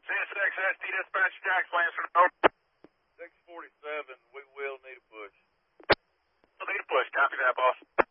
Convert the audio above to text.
CSXST dispatch, Jack Flames from over. 647, we will need a push. We'll need a push. Copy that, boss.